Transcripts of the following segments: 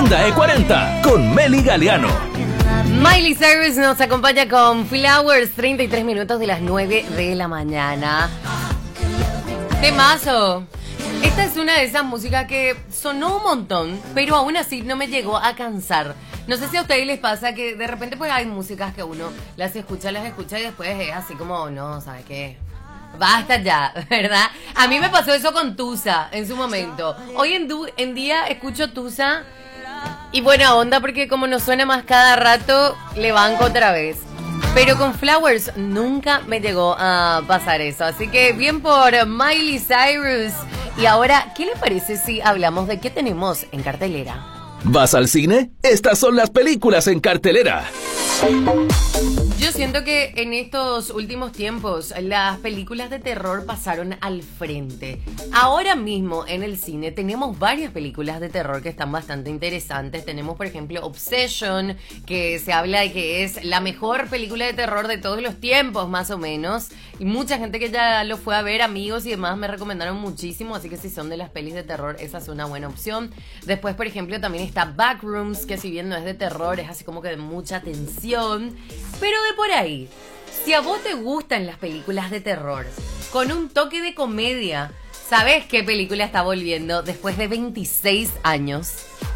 Agenda E40 con Meli Galeano. Miley Cyrus nos acompaña con Flowers, 33 minutos de las 9 de la mañana. ¡Temazo! Esta es una de esas músicas que sonó un montón, pero aún así no me llegó a cansar. No sé si a ustedes les pasa que de repente pues hay músicas que uno las escucha y después es así como, no, ¿sabes qué? Basta ya, ¿verdad? A mí me pasó eso con Tusa en su momento. Hoy en día escucho Tusa y buena onda porque como nos suena más cada rato, le banco otra vez. Pero con Flowers nunca me llegó a pasar eso. Así que bien por Miley Cyrus. Y ahora, ¿qué le parece si hablamos de qué tenemos en cartelera? ¿Vas al cine? Estas son las películas en cartelera. Yo siento que en estos últimos tiempos las películas de terror pasaron al frente. Ahora mismo en el cine tenemos varias películas de terror que están bastante interesantes. Tenemos, por ejemplo, Obsession, que se habla de que es la mejor película de terror de todos los tiempos, más o menos. Y mucha gente que ya lo fue a ver, amigos y demás, me recomendaron muchísimo. Así que si son de las pelis de terror, esa es una buena opción. Después, por ejemplo, también está Backrooms, que si bien no es de terror, es así como que de mucha tensión. Pero de por ahí, si a vos te gustan las películas de terror con un toque de comedia, ¿sabés qué película está volviendo después de 26 años?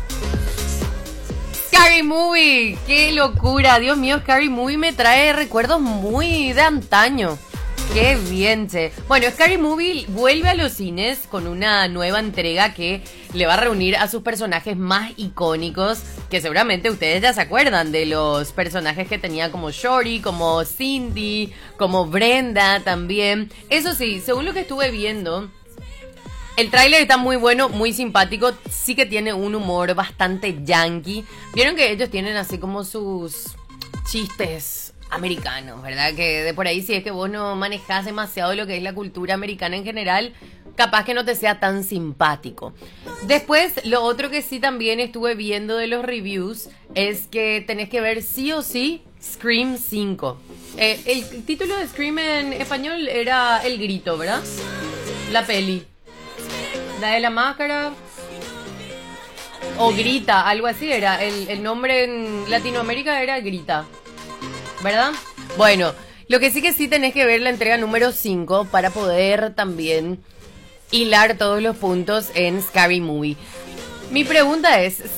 Scary Movie, qué locura, Dios mío, Scary Movie me trae recuerdos muy de antaño. Qué bien, che. Bueno, Scary Movie vuelve a los cines con una nueva entrega que le va a reunir a sus personajes más icónicos, que seguramente ustedes ya se acuerdan de los personajes que tenía como Shorty, como Cindy, como Brenda también. Eso sí, según lo que estuve viendo, el tráiler está muy bueno, muy simpático, sí que tiene un humor bastante yankee. Vieron que ellos tienen así como sus chistes americanos, ¿verdad? Que de por ahí, si es que vos no manejás demasiado lo que es la cultura americana en general, capaz que no te sea tan simpático. Después, lo otro que sí también estuve viendo de los reviews es que tenés que ver sí o sí Scream 5. El título de Scream en español era El Grito, ¿verdad? La peli. La de la máscara. O Grita, algo así era. El nombre en Latinoamérica era Grita, ¿verdad? Bueno, lo que sí tenés que ver la entrega número 5 para poder también hilar todos los puntos en Scary Movie. Mi pregunta es,